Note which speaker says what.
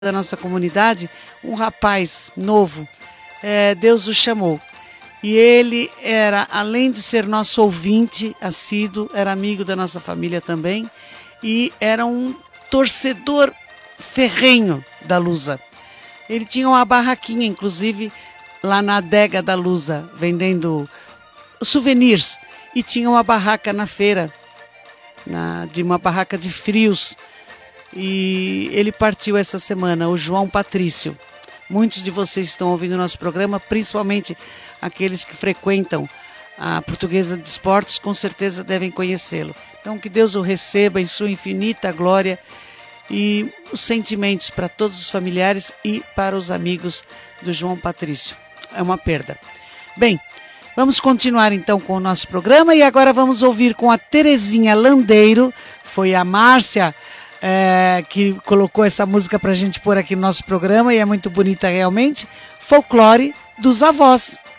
Speaker 1: da nossa comunidade, um rapaz novo, Deus o chamou. E ele era, além de ser nosso ouvinte assíduo, era amigo da nossa família também, e era um torcedor ferrenho da Lusa. Ele tinha uma barraquinha, inclusive, lá na adega da Lusa, vendendo souvenirs, e tinha uma barraca na feira, de uma barraca de frios, e ele partiu essa semana, o João Patrício. Muitos de vocês estão ouvindo o nosso programa, principalmente aqueles que frequentam a Portuguesa de Esportes, com certeza devem conhecê-lo. Então, que Deus o receba em sua infinita glória, e os sentimentos para todos os familiares e para os amigos do João Patrício. É uma perda. Bem, vamos continuar então com o nosso programa, e agora vamos ouvir com a Terezinha Landeiro. Foi a Márcia que colocou essa música para a gente pôr aqui no nosso programa, e é muito bonita realmente. Folclore dos Avós.